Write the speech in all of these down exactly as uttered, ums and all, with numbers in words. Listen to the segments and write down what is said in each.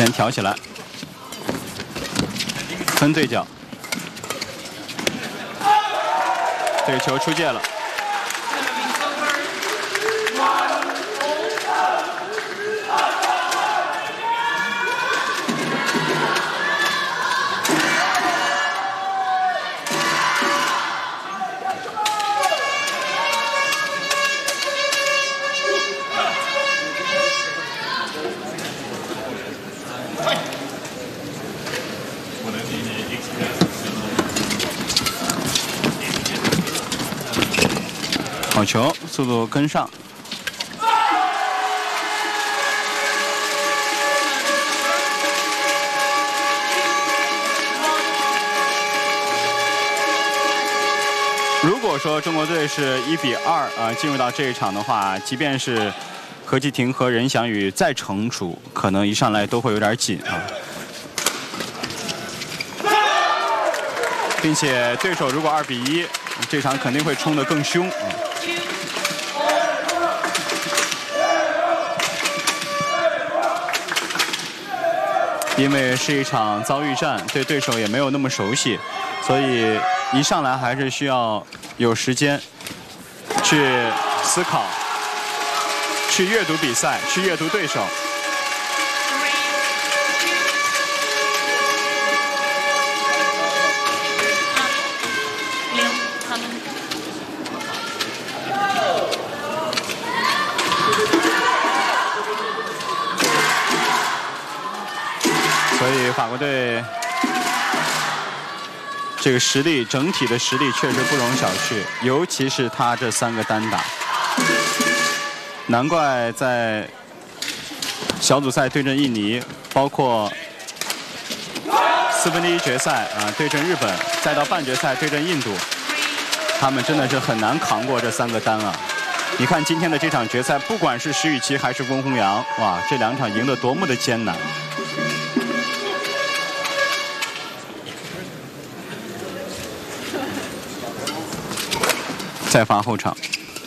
前挑起来，分对角，这个球出界了。 好球，速度跟上。如果说中国队是一比二啊进入到这一场的话，即便是何继廷和任翔宇再成熟，可能一上来都会有点紧啊。 并且对手如果二比一，这场肯定会冲得更凶啊。因为是一场遭遇战，对对手也没有那么熟悉，所以一上来还是需要有时间去思考、去阅读比赛、去阅读对手。 所以法国队这个实力，整体的实力确实不容小觑，尤其是他这三个单打，难怪在小组赛对阵印尼，包括四分之一决赛啊对阵日本，再到半决赛对阵印度，他们真的是很难扛过这三个单啊！你看今天的这场决赛，不管是石宇奇还是温宏洋，哇，这两场赢得多么的艰难！ 再发后场，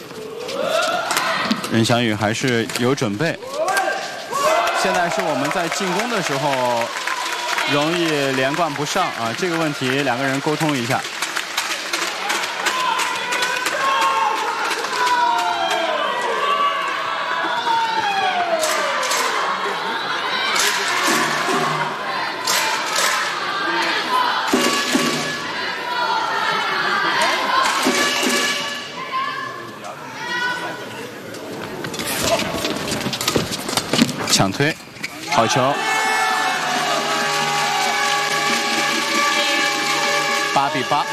任翔宇还是有准备。现在是我们在进攻的时候容易连贯不上啊，这个问题两个人沟通一下。抢推，好球！八比八。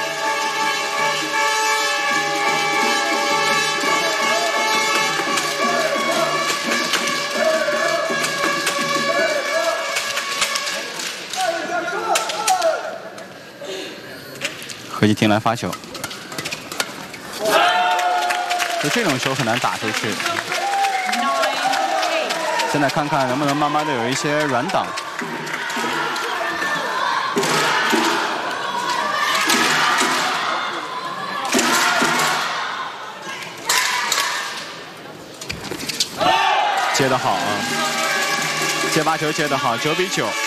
何继廷来发球，就这种球很难打出去。 现在看看能不能慢慢的有一些软挡。接得好啊！接发球接得好，九比九。